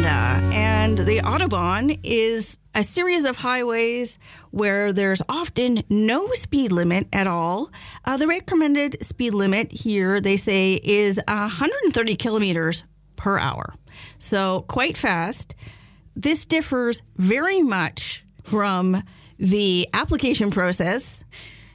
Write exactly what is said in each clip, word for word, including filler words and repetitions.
Canada. And the Autobahn is a series of highways where there's often no speed limit at all. Uh, the recommended speed limit here, they say, is one hundred thirty kilometers per hour. So quite fast. This differs very much from the application process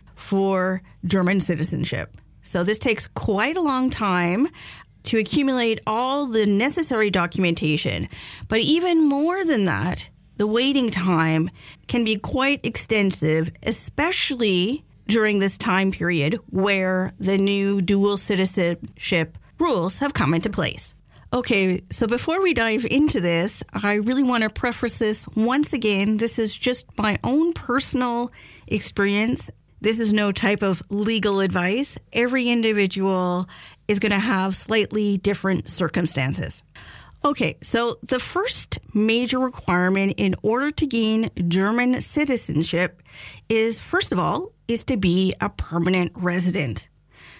for German citizenship. So this takes quite a long time to accumulate all the necessary documentation. But even more than that, the waiting time can be quite extensive, especially during this time period where the new dual citizenship rules have come into place. Okay, so before we dive into this, I really want to preface this once again. This is just my own personal experience. This is no type of legal advice. Every individual is going to have slightly different circumstances. Okay, so the first major requirement in order to gain German citizenship is, first of all, is to be a permanent resident.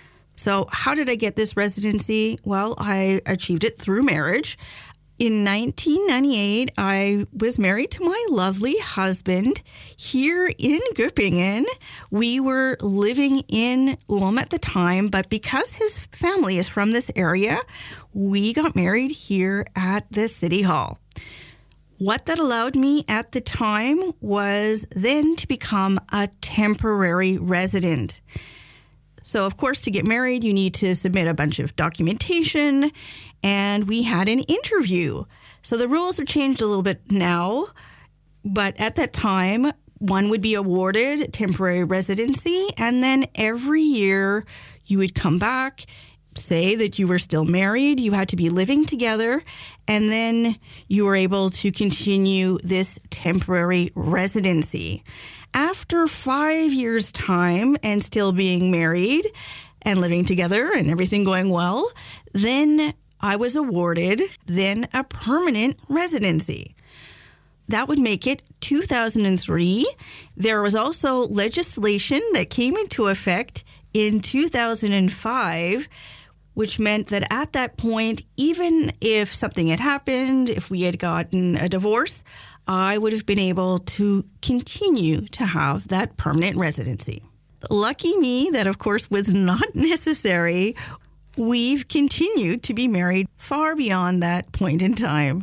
So how did I get this residency? Well, I achieved it through marriage. In nineteen ninety-eight, I was married to my lovely husband here in Göppingen. We were living in Ulm at the time, but because his family is from this area, we got married here at the City Hall. What that allowed me at the time was then to become a temporary resident. So, of course, to get married, you need to submit a bunch of documentation, and we had an interview. So the rules have changed a little bit now, but at that time, one would be awarded temporary residency, and then every year you would come back, say that you were still married, you had to be living together, and then you were able to continue this temporary residency. After five years' time and still being married and living together and everything going well, then I was awarded then a permanent residency. That would make it two thousand three. There was also legislation that came into effect in two thousand five, which meant that at that point, even if something had happened, if we had gotten a divorce, I would have been able to continue to have that permanent residency. Lucky me, that of course was not necessary. We've continued to be married far beyond that point in time.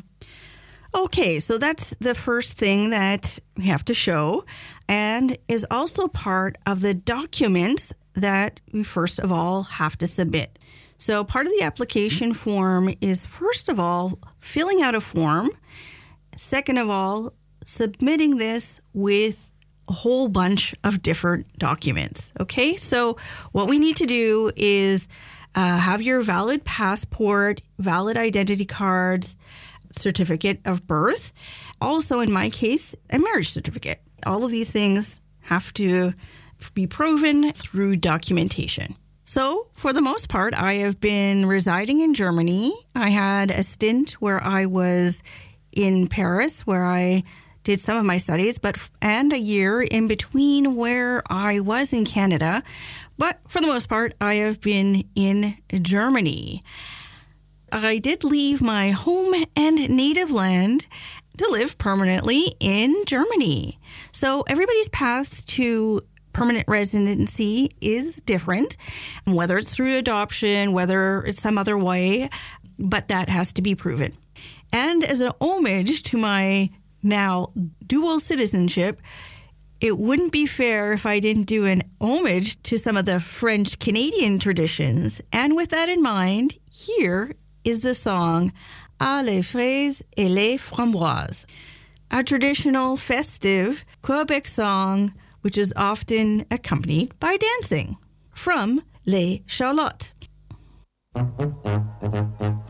Okay, so that's the first thing that we have to show, and is also part of the documents that we first of all have to submit. So part of the application form is, first of all, filling out a form. Second of all, submitting this with a whole bunch of different documents. Okay, so what we need to do is uh, have your valid passport, valid identity cards, certificate of birth. Also, in my case, a marriage certificate. All of these things have to be proven through documentation. So, for the most part, I have been residing in Germany. I had a stint where I was in Paris, where I did some of my studies, but and a year in between where I was in Canada. But for the most part, I have been in Germany. I did leave my home and native land to live permanently in Germany. So everybody's path to permanent residency is different, whether it's through adoption, whether it's some other way, but that has to be proven. And as an homage to my now dual citizenship, it wouldn't be fair if I didn't do an homage to some of the French-Canadian traditions. And with that in mind, here is the song "Ah, les fraises et les framboises," a traditional festive Quebec song which is often accompanied by dancing, from Les Charlottes.